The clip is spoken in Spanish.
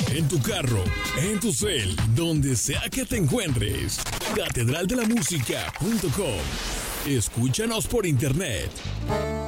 en tu carro, en tu cel, donde sea que te encuentres. Catedraldelamusica.com. Escúchanos por internet.